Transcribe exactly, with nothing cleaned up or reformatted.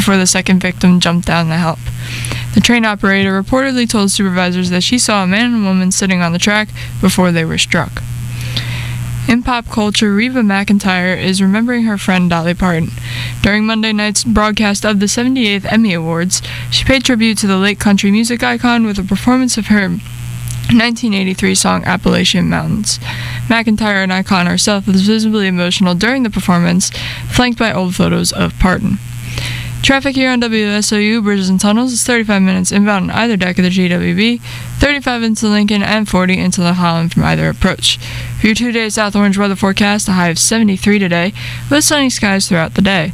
before the second victim jumped down to help. The train operator reportedly told supervisors that she saw a man and woman sitting on the track before they were struck. In pop culture, Reba McEntire is remembering her friend Dolly Parton. During Monday night's broadcast of the seventy-eighth Emmy Awards, she paid tribute to the late country music icon with a performance of her nineteen eighty-three song Appalachian Mountains. McEntire and Icon herself was visibly emotional during the performance, flanked by old photos of Parton. Traffic here on W S O U Bridges and Tunnels is thirty-five minutes inbound on either deck of the G W B, thirty-five into Lincoln, and forty into the Holland from either approach. For your two-day South Orange weather forecast, a high of seventy-three today, with sunny skies throughout the day.